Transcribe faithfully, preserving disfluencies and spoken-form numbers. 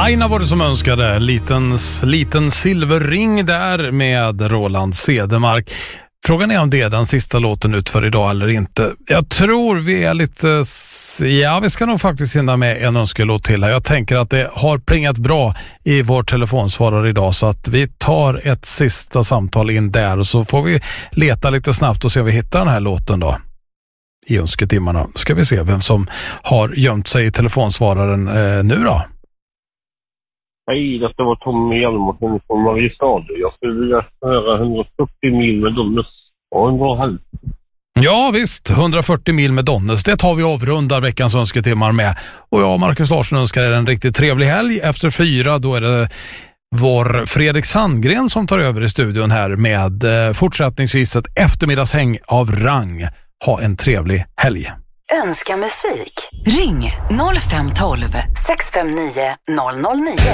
Aina var det som önskade. En liten, liten silverring där med Roland Cedermark. Frågan är om det är den sista låten ut för idag eller inte. Jag tror vi är lite... Ja, vi ska nog faktiskt hinna med en önskelåt till här. Jag tänker att det har plingat bra i vår telefonsvarare idag, så att vi tar ett sista samtal in där och så får vi leta lite snabbt och se om vi hittar den här låten då. I önsketimmarna. Ska vi se vem som har gömt sig i telefonsvararen eh, nu då. Hej, det var Tommy Hjelmarsson från Mariestad. Jag skulle vilja höra hundrafyrtio mil med Donnes. Ja, en bra helg. Ja visst, hundrafyrtio mil med Donnes. Det tar vi avrundar veckans önsketimmar med. Och jag, Marcus Larsson, önskar er en riktigt trevlig helg. Efter fyra, då är det vår Fredrik Sandgren som tar över i studion här med eh, fortsättningsvis ett eftermiddagshäng av rang. Ha en trevlig helg. Önska musik. Ring noll fem ett två sex fem nio noll noll nio.